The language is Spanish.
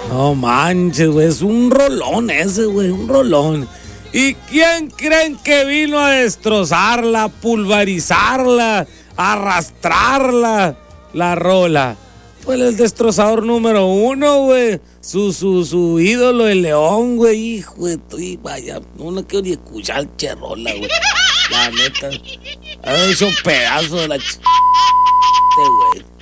No manches, güey, es un rolón ese, güey, un rolón. ¿Y quién creen que vino a destrozarla, pulverizarla, arrastrarla, la rola? Pues el destrozador número 1, güey. Su ídolo, el León, güey. Hijo de tu, vaya, no quiero ni escuchar Cherola, güey. La neta. Ha hecho pedazo de la güey.